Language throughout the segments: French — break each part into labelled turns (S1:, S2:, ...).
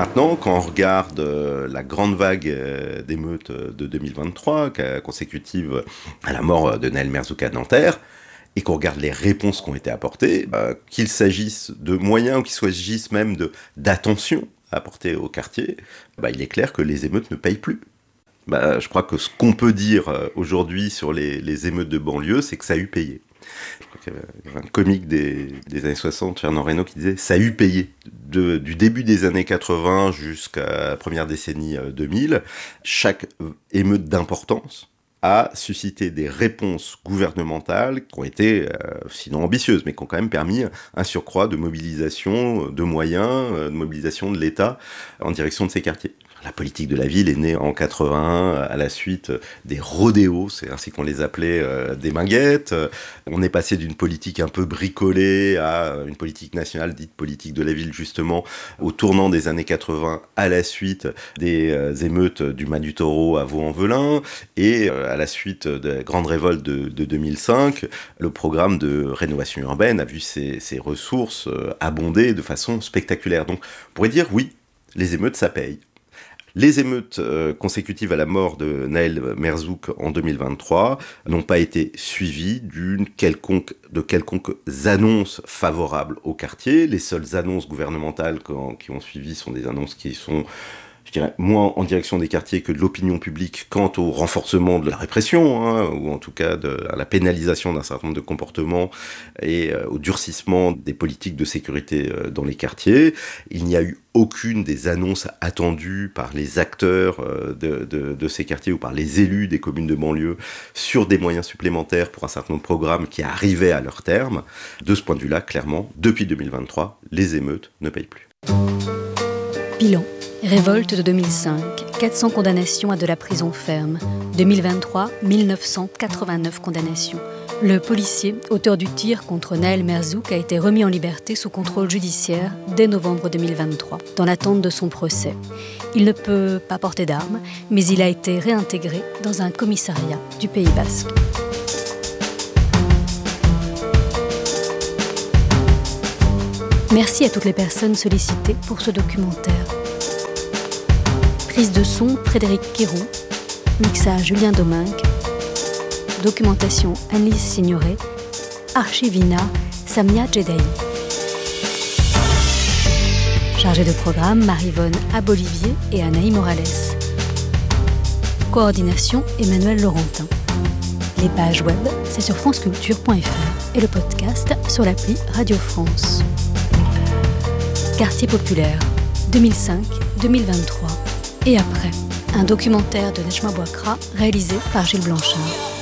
S1: Maintenant, quand on regarde la grande vague d'émeutes de 2023, consécutive à la mort de Nahel Merzouk à Nanterre, et qu'on regarde les réponses qui ont été apportées, qu'il s'agisse de moyens ou qu'il s'agisse même d'attention apportée au quartier, il est clair que les émeutes ne payent plus. Je crois que ce qu'on peut dire aujourd'hui sur les émeutes de banlieue, c'est que ça a eu payé. Il y avait un comique des années 60, Fernand Reynaud, qui disait « ça a eu payé ». Du début des années 80 jusqu'à la première décennie 2000, chaque émeute d'importance a suscité des réponses gouvernementales qui ont été, sinon ambitieuses, mais qui ont quand même permis un surcroît de mobilisation de moyens, de mobilisation de l'État en direction de ces quartiers. La politique de la ville est née en 81 à la suite des rodéos, c'est ainsi qu'on les appelait, des minguettes. On est passé d'une politique un peu bricolée à une politique nationale dite politique de la ville, justement, au tournant des années 80 à la suite des émeutes du Mas du Taureau à Vaux-en-Velin et à la suite de la grande révolte de 2005, le programme de rénovation urbaine a vu ses ressources abonder de façon spectaculaire. Donc on pourrait dire oui, les émeutes ça paye. Les émeutes consécutives à la mort de Nahel Merzouk en 2023 n'ont pas été suivies de quelconques annonces favorables au quartier. Les seules annonces gouvernementales qui ont suivi sont des annonces qui sont, je dirais, moins en direction des quartiers que de l'opinion publique quant au renforcement de la répression, ou en tout cas à la pénalisation d'un certain nombre de comportements et au durcissement des politiques de sécurité dans les quartiers. Il n'y a eu aucune des annonces attendues par les acteurs de ces quartiers ou par les élus des communes de banlieue sur des moyens supplémentaires pour un certain nombre de programmes qui arrivaient à leur terme. De ce point de vue-là, clairement, depuis 2023, les émeutes ne payent plus.
S2: Bilan. Révolte de 2005, 400 condamnations à de la prison ferme. 2023, 1989 condamnations. Le policier, auteur du tir contre Nahel Merzouk, a été remis en liberté sous contrôle judiciaire dès novembre 2023, dans l'attente de son procès. Il ne peut pas porter d'armes, mais il a été réintégré dans un commissariat du Pays Basque. Merci à toutes les personnes sollicitées pour ce documentaire. Prise de son, Frédéric Quéroux. Mixage, Julien Domingue. Documentation, Annelise Signoret. Archivina, Samia Djedaï. Chargée de programme, Marie-Vonne Abolivier et Anaï Morales. Coordination, Emmanuel Laurentin. Les pages web, c'est sur franceculture.fr et le podcast sur l'appli Radio France. Quartier populaire, 2005-2023. Et après, un documentaire de Nejma Bouakra réalisé par Gilles Blanchard.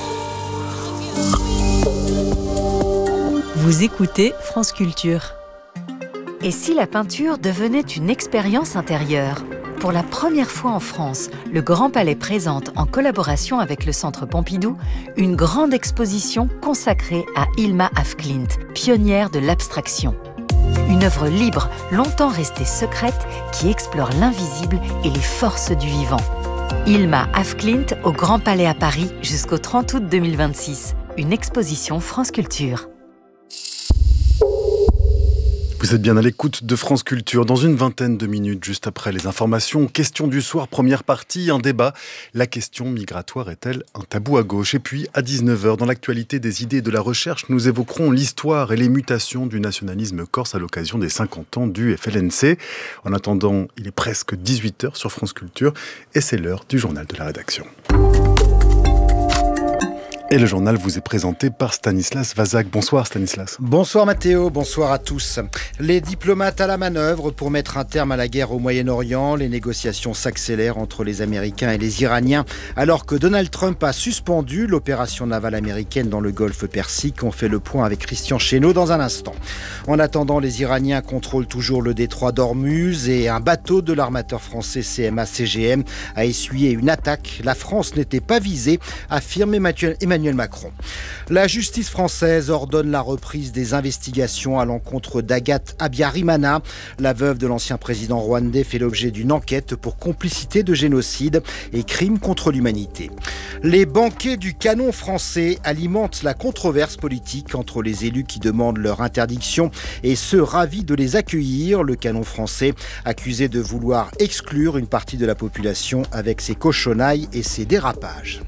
S3: Vous écoutez France Culture. Et si la peinture devenait une expérience intérieure ? Pour la première fois en France, le Grand Palais présente, en collaboration avec le Centre Pompidou, une grande exposition consacrée à Hilma af Klint, pionnière de l'abstraction. Une œuvre libre, longtemps restée secrète, qui explore l'invisible et les forces du vivant. Hilma af Klint au Grand Palais à Paris jusqu'au 30 août 2026. Une exposition France Culture.
S4: Vous êtes bien à l'écoute de France Culture. Dans une vingtaine de minutes, juste après les informations, question du soir, première partie, un débat. La question migratoire est-elle un tabou à gauche ? Et puis, à 19h, dans l'actualité des idées et de la recherche, nous évoquerons l'histoire et les mutations du nationalisme corse à l'occasion des 50 ans du FLNC. En attendant, il est presque 18h sur France Culture et c'est l'heure du journal de la rédaction. Et le journal vous est présenté par Stanislas Vazak. Bonsoir Stanislas.
S5: Bonsoir Mathéo, bonsoir à tous. Les diplomates à la manœuvre pour mettre un terme à la guerre au Moyen-Orient. Les négociations s'accélèrent entre les Américains et les Iraniens. Alors que Donald Trump a suspendu l'opération navale américaine dans le golfe Persique. On fait le point avec Christian Chesneau dans un instant. En attendant, les Iraniens contrôlent toujours le détroit d'Ormuz et un bateau de l'armateur français CMA-CGM a essuyé une attaque. La France n'était pas visée, affirme Emmanuel Emmanuel Macron. La justice française ordonne la reprise des investigations à l'encontre d'Agathe Habyarimana. La veuve de l'ancien président rwandais fait l'objet d'une enquête pour complicité de génocide et crimes contre l'humanité. Les banquets du canon français alimentent la controverse politique entre les élus qui demandent leur interdiction et ceux ravis de les accueillir. Le canon français accusé de vouloir exclure une partie de la population avec ses cochonnailles et ses dérapages.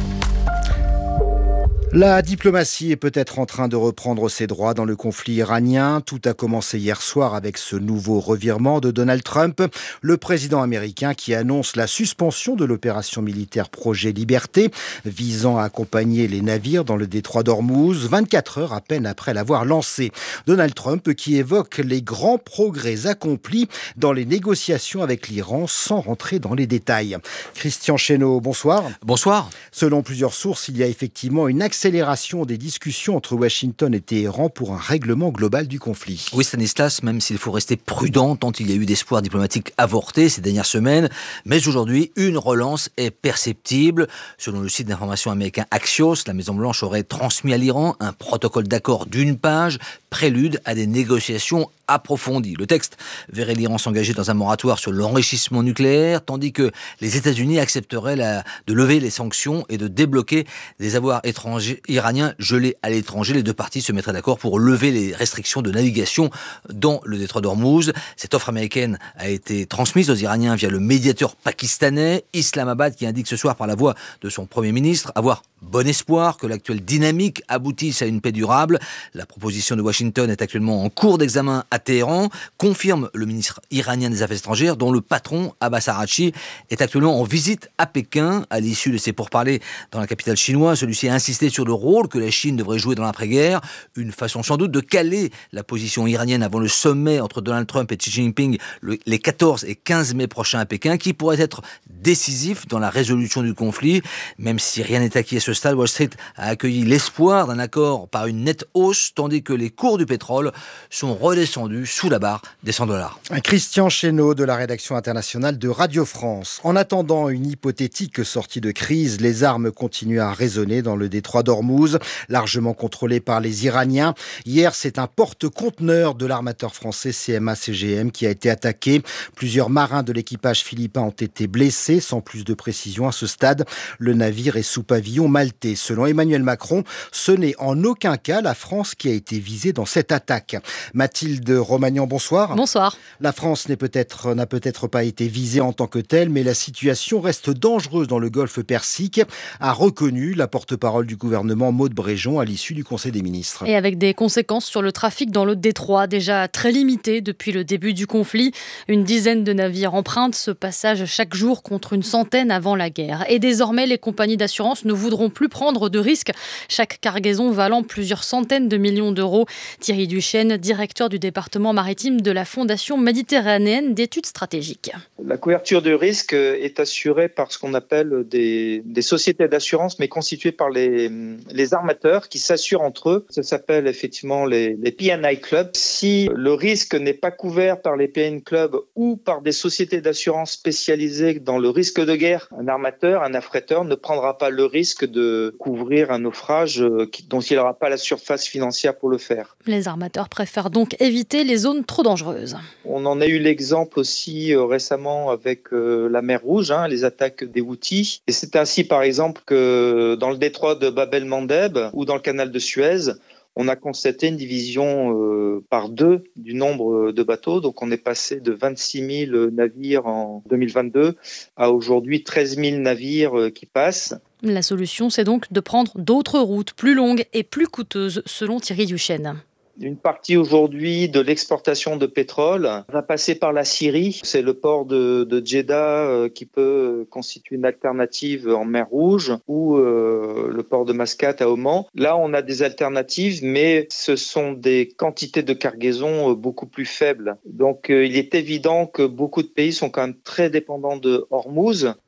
S5: La diplomatie est peut-être en train de reprendre ses droits dans le conflit iranien. Tout a commencé hier soir avec ce nouveau revirement de Donald Trump, le président américain qui annonce la suspension de l'opération militaire Projet Liberté, visant à accompagner les navires dans le détroit d'Ormuz, 24 heures à peine après l'avoir lancé. Donald Trump qui évoque les grands progrès accomplis dans les négociations avec l'Iran sans rentrer dans les détails. Christian Chesneau, bonsoir.
S6: Bonsoir.
S5: Selon plusieurs sources, il y a effectivement une accélération des discussions entre Washington et Téhéran pour un règlement global du conflit.
S6: Oui, Stanislas, même s'il faut rester prudent tant il y a eu d'espoirs diplomatiques avortés ces dernières semaines, mais aujourd'hui, une relance est perceptible. Selon le site d'information américain Axios, la Maison-Blanche aurait transmis à l'Iran un protocole d'accord d'1 page, prélude à des négociations approfondies. Le texte verrait l'Iran s'engager dans un moratoire sur l'enrichissement nucléaire, tandis que les États-Unis accepteraient de lever les sanctions et de débloquer des avoirs étrangers iraniens gelés à l'étranger. Les deux parties se mettraient d'accord pour lever les restrictions de navigation dans le détroit d'Ormuz. Cette offre américaine a été transmise aux Iraniens via le médiateur pakistanais, Islamabad, qui indique ce soir par la voix de son Premier ministre avoir bon espoir que l'actuelle dynamique aboutisse à une paix durable. La proposition de Washington est actuellement en cours d'examen à Téhéran, confirme le ministre iranien des Affaires étrangères, dont le patron, Abbas Araghchi, est actuellement en visite à Pékin. À l'issue de ses pourparlers dans la capitale chinoise, celui-ci a insisté sur le rôle que la Chine devrait jouer dans l'après-guerre, une façon sans doute de caler la position iranienne avant le sommet entre Donald Trump et Xi Jinping les 14 et 15 mai prochains à Pékin, qui pourrait être décisif dans la résolution du conflit. Même si rien n'est acquis à ce stade, Wall Street a accueilli l'espoir d'un accord par une nette hausse, tandis que les cours du pétrole sont redescendus sous la barre des $100.
S5: Christian Chesneau de la rédaction internationale de Radio France. En attendant une hypothétique sortie de crise, les armes continuent à résonner dans le détroit d'Ormuz, largement contrôlé par les Iraniens. Hier, c'est un porte-conteneur de l'armateur français CMA-CGM qui a été attaqué. Plusieurs marins de l'équipage philippin ont été blessés, sans plus de précision à ce stade. Le navire est sous pavillon maltais. Selon Emmanuel Macron, ce n'est en aucun cas la France qui a été visée dans cette attaque. Mathilde Romagnan, bonsoir.
S2: Bonsoir.
S5: La France n'a peut-être pas été visée en tant que telle, mais la situation reste dangereuse dans le golfe Persique, a reconnu la porte-parole du gouvernement Maud Bréjon à l'issue du Conseil des ministres.
S2: Et avec des conséquences sur le trafic dans le détroit, déjà très limité depuis le début du conflit. Une dizaine de navires empruntent ce passage chaque jour contre une centaine avant la guerre. Et désormais, les compagnies d'assurance ne voudront plus prendre de risques, chaque cargaison valant plusieurs centaines de millions d'euros. Thierry Duchesne, directeur du département maritime de la Fondation méditerranéenne d'études stratégiques.
S7: La couverture de risque est assurée par ce qu'on appelle des sociétés d'assurance, mais constituées par les armateurs qui s'assurent entre eux. Ça s'appelle effectivement les P&I Clubs. Si le risque n'est pas couvert par les P&I Clubs ou par des sociétés d'assurance spécialisées dans le risque de guerre, un armateur, un affréteur ne prendra pas le risque de couvrir un naufrage dont il n'aura pas la surface financière pour le faire.
S2: Les armateurs préfèrent donc éviter les zones trop dangereuses.
S7: On en a eu l'exemple aussi récemment avec la mer Rouge, les attaques des Houthis. Et c'est ainsi par exemple que dans le détroit de Bab el-Mandeb ou dans le canal de Suez, on a constaté une division par 2 du nombre de bateaux. Donc on est passé de 26 000 navires en 2022 à aujourd'hui 13 000 navires qui passent.
S2: La solution, c'est donc de prendre d'autres routes plus longues et plus coûteuses, selon Thierry Duchesne.
S7: Une partie aujourd'hui de l'exportation de pétrole va passer par la Syrie. C'est le port de Jeddah qui peut constituer une alternative en mer Rouge ou le port de Mascate à Oman. Là, on a des alternatives, mais ce sont des quantités de cargaison beaucoup plus faibles. Donc, il est évident que beaucoup de pays sont quand même très dépendants de Hormuz.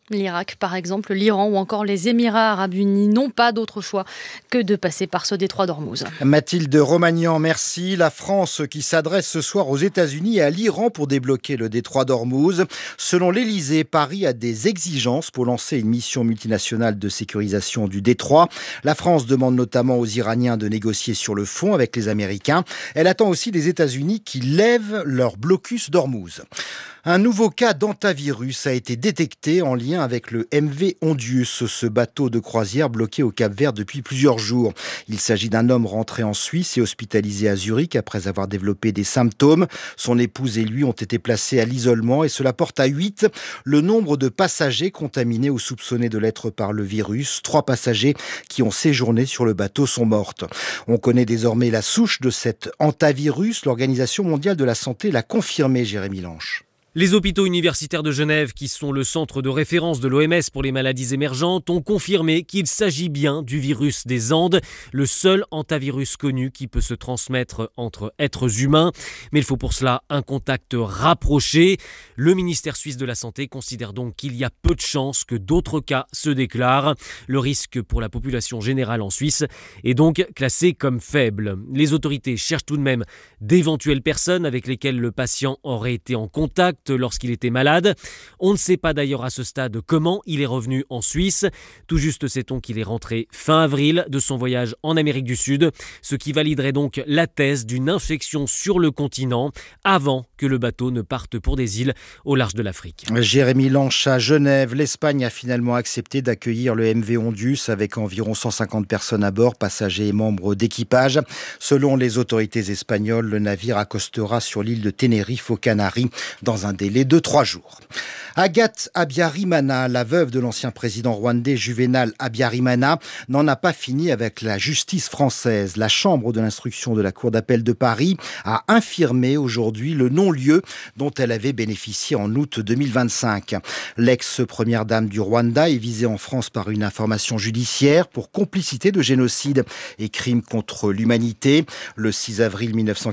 S2: L'Irak, par exemple, l'Iran ou encore les Émirats arabes unis n'ont pas d'autre choix que de passer par ce détroit d'Ormuz.
S5: Mathilde Romagnan, merci. La France qui s'adresse ce soir aux États-Unis et à l'Iran pour débloquer le détroit d'Ormuz. Selon l'Élysée, Paris a des exigences pour lancer une mission multinationale de sécurisation du détroit. La France demande notamment aux Iraniens de négocier sur le fond avec les Américains. Elle attend aussi des États-Unis qui lèvent leur blocus d'Ormuz. Un nouveau cas d'hantavirus a été détecté en lien avec le MV Hondius, ce bateau de croisière bloqué au Cap-Vert depuis plusieurs jours. Il s'agit d'un homme rentré en Suisse et hospitalisé à Zurich après avoir développé des symptômes. Son épouse et lui ont été placés à l'isolement et cela porte à 8 le nombre de passagers contaminés ou soupçonnés de l'être par le virus. 3 passagers qui ont séjourné sur le bateau sont mortes. On connaît désormais la souche de cet hantavirus. L'Organisation mondiale de la santé l'a confirmé, Jérémy Lanche.
S8: Les hôpitaux universitaires de Genève, qui sont le centre de référence de l'OMS pour les maladies émergentes, ont confirmé qu'il s'agit bien du virus des Andes, le seul hantavirus connu qui peut se transmettre entre êtres humains. Mais il faut pour cela un contact rapproché. Le ministère suisse de la Santé considère donc qu'il y a peu de chances que d'autres cas se déclarent. Le risque pour la population générale en Suisse est donc classé comme faible. Les autorités cherchent tout de même d'éventuelles personnes avec lesquelles le patient aurait été en contact lorsqu'il était malade. On ne sait pas d'ailleurs à ce stade comment il est revenu en Suisse. Tout juste sait-on qu'il est rentré fin avril de son voyage en Amérique du Sud, ce qui validerait donc la thèse d'une infection sur le continent avant que le bateau ne parte pour des îles au large de l'Afrique.
S5: Jérémy Lanche à Genève. L'Espagne a finalement accepté d'accueillir le MV Hondius avec environ 150 personnes à bord, passagers et membres d'équipage. Selon les autorités espagnoles, le navire accostera sur l'île de Tenerife aux Canaries dans un délai de 3 jours. Agathe Habyarimana, la veuve de l'ancien président rwandais Juvenal Habyarimana, n'en a pas fini avec la justice française. La chambre de l'instruction de la Cour d'appel de Paris a infirmé aujourd'hui le non-lieu dont elle avait bénéficié en août 2025. L'ex-première dame du Rwanda est visée en France par une information judiciaire pour complicité de génocide et crimes contre l'humanité. Le 6 avril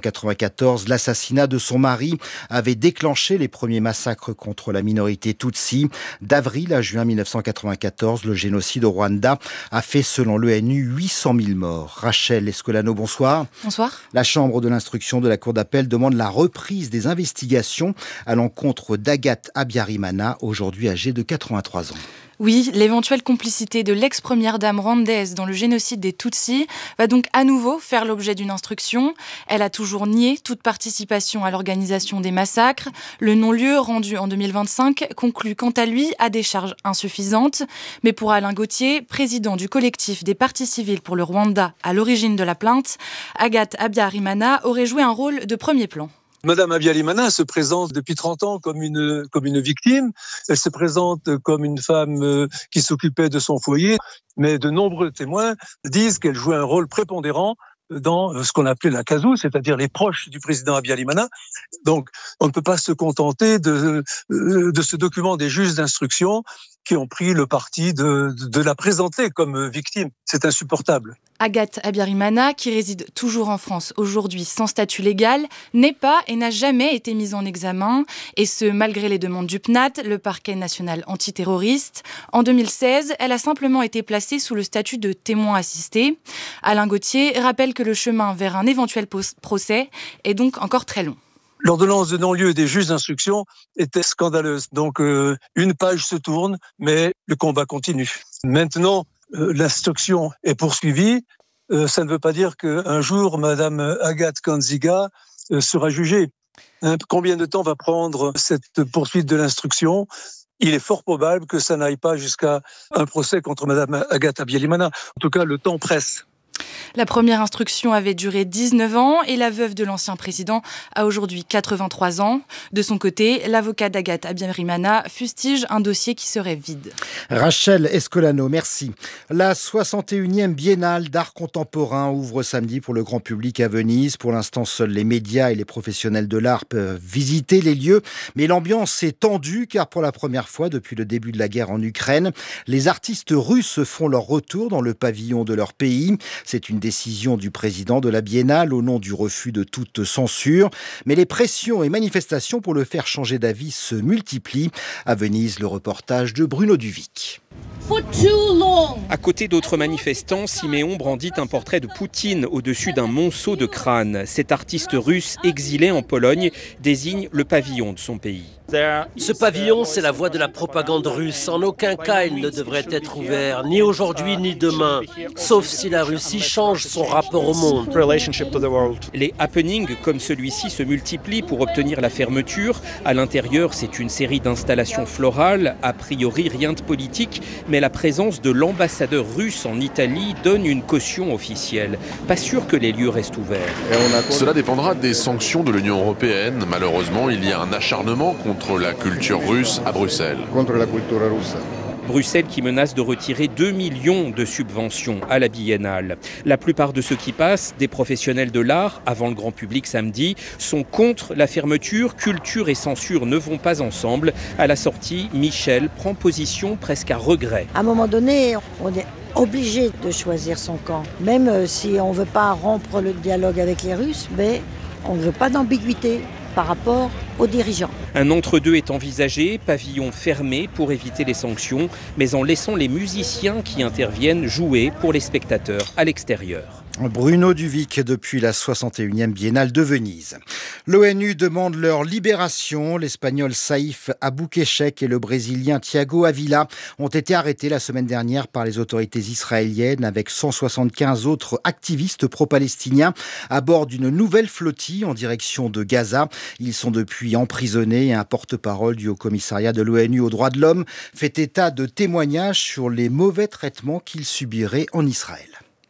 S5: 1994, l'assassinat de son mari avait déclenché les premiers massacres contre la minorité Tutsi. D'avril à juin 1994, le génocide au Rwanda a fait, selon l'ONU, 800 000 morts. Rachel Escolano, bonsoir.
S9: Bonsoir.
S5: La chambre de l'instruction de la Cour d'appel demande la reprise des investigations à l'encontre d'Agathe Habyarimana, aujourd'hui âgée de 83 ans.
S9: Oui, l'éventuelle complicité de l'ex-première dame rwandaise dans le génocide des Tutsis va donc à nouveau faire l'objet d'une instruction. Elle a toujours nié toute participation à l'organisation des massacres. Le non-lieu rendu en 2025 conclut quant à lui à des charges insuffisantes. Mais pour Alain Gauthier, président du collectif des parties civiles pour le Rwanda à l'origine de la plainte, Agathe Habyarimana aurait joué un rôle de premier plan.
S10: Madame Habyarimana se présente depuis 30 ans comme une victime. Elle se présente comme une femme qui s'occupait de son foyer. Mais de nombreux témoins disent qu'elle jouait un rôle prépondérant dans ce qu'on appelait la CASU, c'est-à-dire les proches du président Habyarimana. Donc, on ne peut pas se contenter de ce document des juges d'instruction qui ont pris le parti de la présenter comme victime. C'est insupportable.
S9: Agathe Habyarimana, qui réside toujours en France aujourd'hui sans statut légal, n'est pas et n'a jamais été mise en examen, et ce malgré les demandes du PNAT, le parquet national antiterroriste. En 2016, elle a simplement été placée sous le statut de témoin assisté. Alain Gauthier rappelle que le chemin vers un éventuel procès est donc encore très long.
S10: L'ordonnance de non-lieu des juges d'instruction était scandaleuse. Donc, une page se tourne, mais le combat continue. Maintenant, l'instruction est poursuivie. Ça ne veut pas dire qu'un jour, Madame Agathe Kanziga sera jugée. Combien de temps va prendre cette poursuite de l'instruction ? Il est fort probable que ça n'aille pas jusqu'à un procès contre Madame Agathe Habyarimana. En tout cas, le temps presse.
S9: La première instruction avait duré 19 ans et la veuve de l'ancien président a aujourd'hui 83 ans. De son côté, l'avocat d'Agathe Habyarimana fustige un dossier qui serait vide.
S5: Rachel Escolano, merci. La 61e Biennale d'art contemporain ouvre samedi pour le grand public à Venise. Pour l'instant, seuls les médias et les professionnels de l'art peuvent visiter les lieux. Mais l'ambiance est tendue car pour la première fois depuis le début de la guerre en Ukraine, les artistes russes font leur retour dans le pavillon de leur pays. C'est une décision du président de la Biennale au nom du refus de toute censure. Mais les pressions et manifestations pour le faire changer d'avis se multiplient. À Venise, le reportage de Bruno Duvic.
S11: À côté d'autres manifestants, Siméon brandit un portrait de Poutine au-dessus d'un monceau de crâne. Cet artiste russe exilé en Pologne désigne le pavillon de son pays.
S12: Ce pavillon, c'est la voix de la propagande russe. En aucun cas, il ne devrait être ouvert, ni aujourd'hui ni demain, sauf si la Russie change son rapport au monde.
S11: Les happenings comme celui-ci se multiplient pour obtenir la fermeture. À l'intérieur, c'est une série d'installations florales, a priori rien de politique, mais la présence de l'ambassadeur russe en Italie donne une caution officielle. Pas sûr que les lieux restent ouverts.
S13: Cela dépendra des sanctions de l'Union européenne. Malheureusement, il y a un acharnement contre la culture russe à Bruxelles.
S11: Bruxelles qui menace de retirer 2 millions de subventions à la Biennale. La plupart de ceux qui passent, des professionnels de l'art, avant le grand public samedi, sont contre la fermeture. Culture et censure ne vont pas ensemble. À la sortie, Michel prend position presque à regret.
S14: À un moment donné, on est obligé de choisir son camp. Même si on ne veut pas rompre le dialogue avec les Russes, mais on ne veut pas d'ambiguïté par rapport aux dirigeants.
S11: Un entre-deux est envisagé, pavillon fermé pour éviter les sanctions, mais en laissant les musiciens qui interviennent jouer pour les spectateurs à l'extérieur.
S5: Bruno Duvic depuis la 61e Biennale de Venise. L'ONU demande leur libération. L'Espagnol Saïf Aboukeshek et le Brésilien Thiago Avila ont été arrêtés la semaine dernière par les autorités israéliennes avec 175 autres activistes pro-palestiniens à bord d'une nouvelle flottille en direction de Gaza. Ils sont depuis emprisonnés et un porte-parole du Haut-Commissariat de l'ONU aux droits de l'homme fait état de témoignages sur les mauvais traitements qu'ils subiraient en Israël.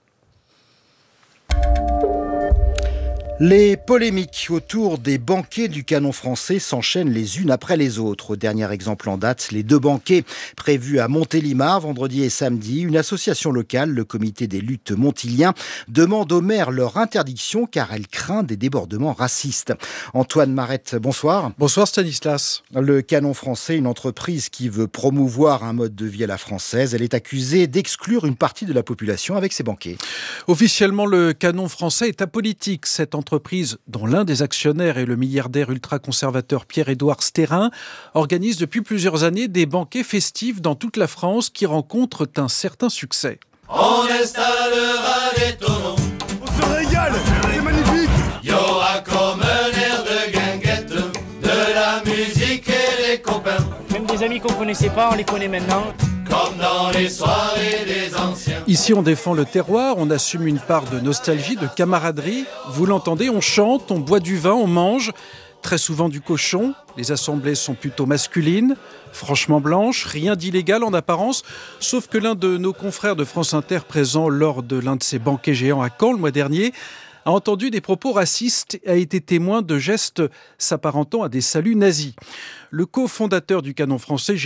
S5: Les polémiques autour des banquets du canon français s'enchaînent les unes après les autres. Dernier exemple en date, les 2 banquets prévus à Montélimar vendredi et samedi. Une association locale, le comité des luttes montilien, demande au maire leur interdiction car elle craint des débordements racistes. Antoine Marette, bonsoir.
S15: Bonsoir Stanislas.
S5: Le canon français, une entreprise qui veut promouvoir un mode de vie à la française, elle est accusée d'exclure une partie de la population avec ses banquets.
S15: Officiellement, le canon français est apolitique. Cette entreprise, dont l'un des actionnaires est le milliardaire ultra-conservateur Pierre-Édouard Stérin, organise depuis plusieurs années des banquets festifs dans toute la France qui rencontrent un certain succès.
S16: On installera des tonneaux.
S17: On se régale, c'est magnifique.
S16: Il y aura comme un air de guinguette, de la musique et des copains.
S18: Même des amis qu'on ne connaissait pas, on les connaît maintenant.
S16: Comme dans les soirées des anciens.
S15: Ici, on défend le terroir, on assume une part de nostalgie, de camaraderie. Vous l'entendez, on chante, on boit du vin, on mange. Très souvent du cochon. Les assemblées sont plutôt masculines, franchement blanches, rien d'illégal en apparence, sauf que l'un de nos confrères de France Inter présent lors de l'un de ces banquets géants à Caen le mois dernier a entendu des propos racistes et a été témoin de gestes s'apparentant à des saluts nazis. Le cofondateur du canon français,